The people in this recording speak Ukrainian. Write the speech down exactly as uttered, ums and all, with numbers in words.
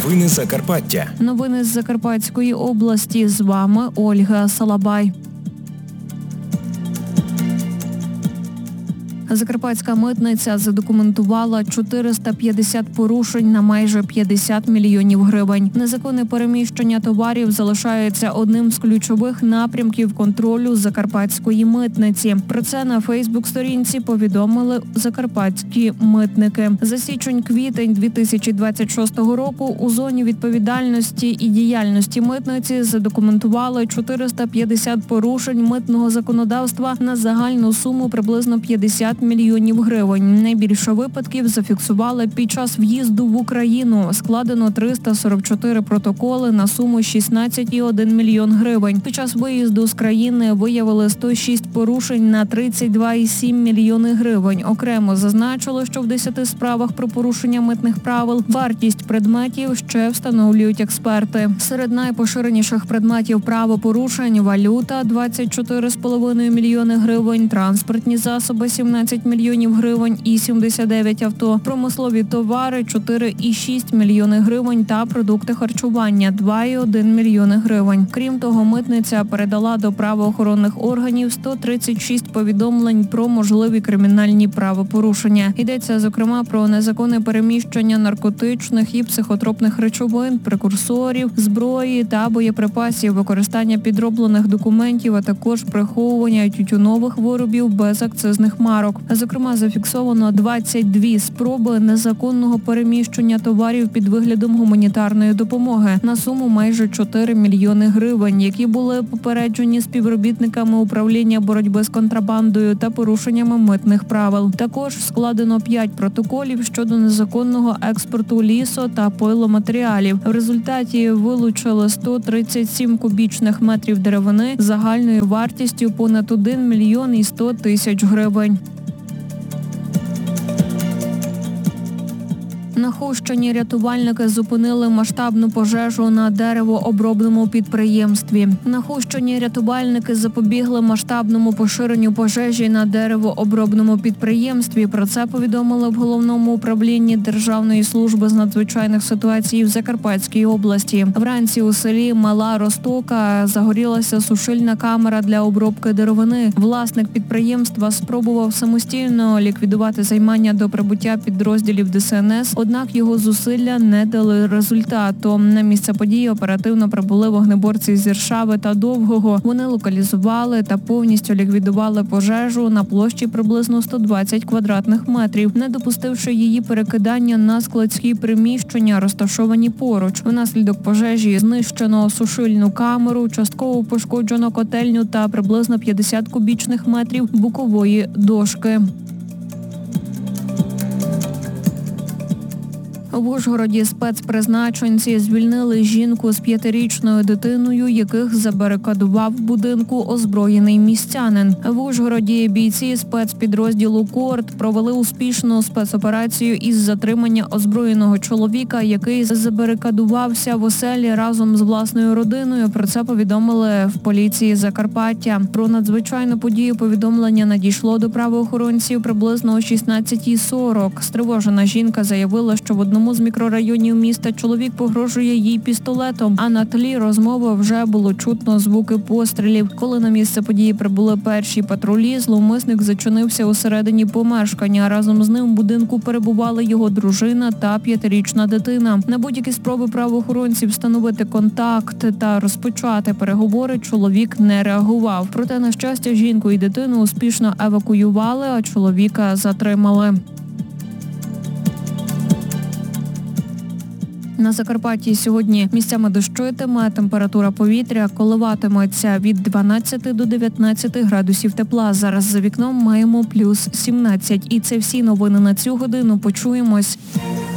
Новини Закарпаття. Новини з Закарпатської області. З вами Ольга Салабай. Закарпатська митниця задокументувала чотириста п'ятдесят порушень на майже п'ятдесят мільйонів гривень. Незаконне переміщення товарів залишається одним з ключових напрямків контролю закарпатської митниці. Про це на Фейсбук-сторінці повідомили закарпатські митники. За січень-квітень дві тисячі двадцять шостого року у зоні відповідальності і діяльності митниці задокументували чотириста п'ятдесят порушень митного законодавства на загальну суму приблизно п'ятдесят мільйонів гривень. Найбільше випадків зафіксували під час в'їзду в Україну. Складено триста сорок чотири протоколи на суму шістнадцять цілих один мільйон гривень. Під час виїзду з країни виявили сто шість порушень на тридцять два цілих сім мільйони гривень. Окремо зазначили, що в десяти справах про порушення митних правил вартість предметів ще встановлюють експерти. Серед найпоширеніших предметів правопорушень – валюта – двадцять чотири цілих п'ять десятих мільйони гривень, транспортні засоби – сімнадцять мільйонів гривень і сімдесят дев'ять авто, промислові товари – чотири цілих шість мільйони гривень та продукти харчування – два цілих один мільйони гривень. Крім того, митниця передала до правоохоронних органів сто тридцять шість повідомлень про можливі кримінальні правопорушення. Йдеться, зокрема, про незаконне переміщення наркотичних і психотропних речовин, прекурсорів, зброї та боєприпасів, використання підроблених документів, а також приховування тютюнових виробів без акцизних марок. Зокрема, зафіксовано двадцять дві спроби незаконного переміщення товарів під виглядом гуманітарної допомоги на суму майже чотири мільйони гривень, які були попереджені співробітниками управління боротьби з контрабандою та порушеннями митних правил. Також складено п'ять протоколів щодо незаконного експорту лісо- та пиломатеріалів. В результаті вилучили сто тридцять сім кубічних метрів деревини загальною вартістю понад один мільйон і сто тисяч гривень. На Хустині рятувальники зупинили масштабну пожежу на деревообробному підприємстві. На Хустині рятувальники запобігли масштабному поширенню пожежі на деревообробному підприємстві. Про це повідомили в Головному управлінні Державної служби з надзвичайних ситуацій в Закарпатській області. Вранці у селі Мала Розтока загорілася сушильна камера для обробки деревини. Власник підприємства спробував самостійно ліквідувати займання до прибуття підрозділів Де Ес Ен Ес, однак його зусилля не дали результату. На місце події оперативно прибули вогнеборці з Іршави та Довгого. Вони локалізували та повністю ліквідували пожежу на площі приблизно сто двадцять квадратних метрів, не допустивши її перекидання на складські приміщення, розташовані поруч. Внаслідок пожежі знищено сушильну камеру, частково пошкоджено котельню та приблизно п'ятдесят кубічних метрів букової дошки. В Ужгороді спецпризначенці звільнили жінку з п'ятирічною дитиною, яких забарикадував в будинку озброєний містянин. В Ужгороді бійці спецпідрозділу «Корд» провели успішну спецоперацію із затримання озброєного чоловіка, який забарикадувався в оселі разом з власною родиною. Про це повідомили в поліції Закарпаття. Про надзвичайну подію повідомлення надійшло до правоохоронців приблизно о шістнадцятій сорок. Стривожена жінка заявила, що в одному з мікрорайонів міста чоловік погрожує їй пістолетом, а на тлі розмови вже було чутно звуки пострілів. Коли на місце події прибули перші патрулі, зловмисник зачинився усередині помешкання. Разом з ним в будинку перебували його дружина та п'ятирічна дитина. На будь-які спроби правоохоронців встановити контакт та розпочати переговори чоловік не реагував. Проте, на щастя, жінку і дитину успішно евакуювали, а чоловіка затримали. На Закарпатті сьогодні місцями дощитиме, температура повітря коливатиметься від дванадцяти до дев'ятнадцяти градусів тепла. Зараз за вікном маємо плюс сімнадцять. І це всі новини на цю годину. Почуємось.